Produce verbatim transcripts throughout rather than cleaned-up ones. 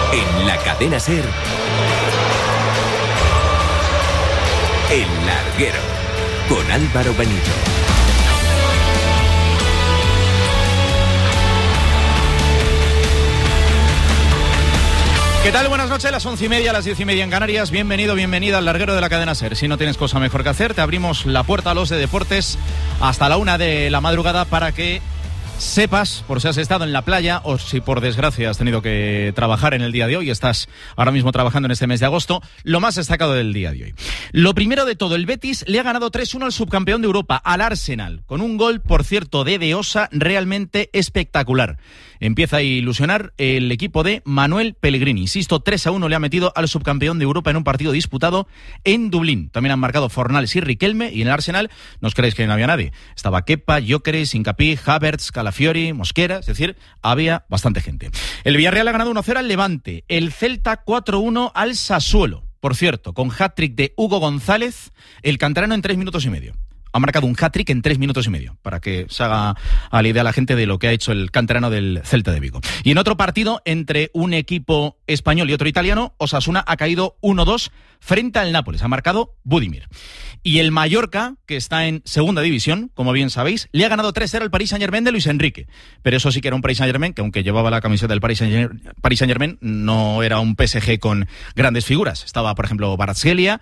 En la cadena SER, El Larguero, con Álvaro Benito. ¿Qué tal? Buenas noches, las once y media, las diez y media en Canarias. Bienvenido, bienvenida al Larguero de la cadena SER. Si no tienes cosa mejor que hacer, te abrimos la puerta a los de deportes hasta la una de la madrugada para que sepas, por si has estado en la playa o si por desgracia has tenido que trabajar en el día de hoy, estás ahora mismo trabajando en este mes de agosto, lo más destacado del día de hoy. Lo primero de todo, el Betis le ha ganado tres uno al subcampeón de Europa, al Arsenal, con un gol, por cierto, de De Osa, realmente espectacular. Empieza a ilusionar el equipo de Manuel Pellegrini. Insisto, tres a uno le ha metido al subcampeón de Europa en un partido disputado en Dublín. También han marcado Fornals y Riquelme, y en el Arsenal no os creéis que no había nadie. Estaba Kepa, Gyökeres, Hincapié, Havertz, Calafiori, Mosquera, es decir, había bastante gente. El Villarreal ha ganado uno cero al Levante. El Celta cuatro uno al Sassuolo. Por cierto, con hat-trick de Hugo González, el canterano en tres minutos y medio. Ha marcado un hat-trick en tres minutos y medio, para que se haga a la idea la gente de lo que ha hecho el canterano del Celta de Vigo. Y en otro partido, entre un equipo español y otro italiano, Osasuna ha caído uno dos frente al Nápoles. Ha marcado Budimir. Y el Mallorca, que está en segunda división, como bien sabéis, le ha ganado tres cero al Paris Saint-Germain de Luis Enrique. Pero eso sí que era un Paris Saint-Germain, que aunque llevaba la camiseta del Paris Saint-Germain, no era un P S G con grandes figuras. Estaba, por ejemplo, Kvaratskhelia,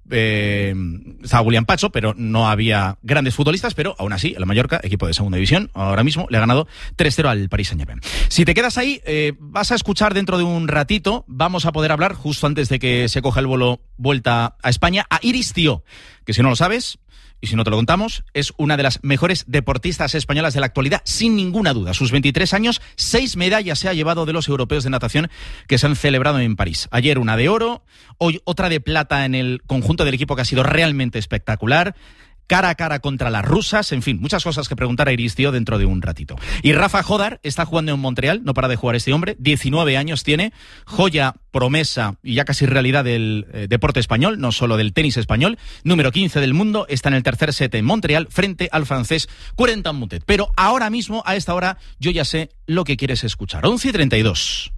Eh, estaba William Pacho, pero no había grandes futbolistas. Pero aún así, el Mallorca, equipo de segunda división, ahora mismo le ha ganado tres cero al Paris Saint-Germain. Si te quedas ahí, eh, vas a escuchar dentro de un ratito, vamos a poder hablar, justo antes de que se coja el vuelo vuelta a España, a Iris Tío, que si no lo sabes, y si no te lo contamos, es una de las mejores deportistas españolas de la actualidad, sin ninguna duda. Sus veintitrés años, seis medallas se ha llevado de los europeos de natación que se han celebrado en París. Ayer una de oro, hoy otra de plata en el conjunto del equipo, que ha sido realmente espectacular. Cara a cara contra las rusas, en fin, muchas cosas que preguntar a Iris Tío dentro de un ratito. Y Rafa Jodar está jugando en Montreal, no para de jugar este hombre, diecinueve años tiene, joya, promesa y ya casi realidad del eh, deporte español, no solo del tenis español, número quince del mundo, está en el tercer set en Montreal frente al francés Corentin Moutet. Pero ahora mismo, a esta hora, yo ya sé lo que quieres escuchar. once y treinta y dos.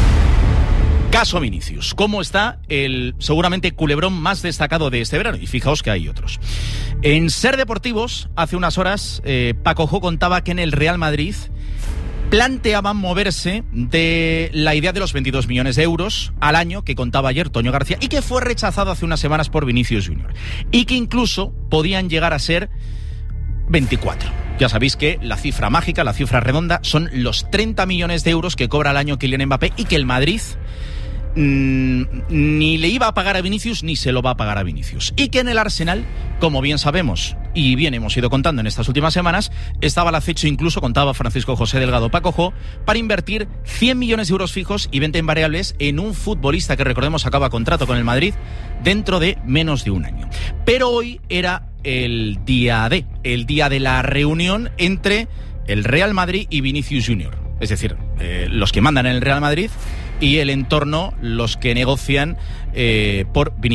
Caso Vinicius. ¿Cómo está el seguramente culebrón más destacado de este verano? Y fijaos que hay otros. En Ser Deportivos, hace unas horas, eh, Paco Jo contaba que en el Real Madrid planteaban moverse de la idea de los veintidós millones de euros al año que contaba ayer Toño García y que fue rechazado hace unas semanas por Vinicius Junior. Y que incluso podían llegar a ser veinticuatro. Ya sabéis que la cifra mágica, la cifra redonda, son los treinta millones de euros que cobra al año Kylian Mbappé y que el Madrid Mm, ni le iba a pagar a Vinicius ni se lo va a pagar a Vinicius. Y que en el Arsenal, como bien sabemos y bien hemos ido contando en estas últimas semanas, estaba al acecho, incluso contaba Francisco José Delgado Paco Jo, para invertir cien millones de euros fijos y veinte en variables en un futbolista que, recordemos, acaba contrato con el Madrid dentro de menos de un año. Pero hoy era el día de, el día de la reunión entre el Real Madrid y Vinicius Junior. Es decir, eh, los que mandan en el Real Madrid y el entorno, los que negocian eh, por Vinicius.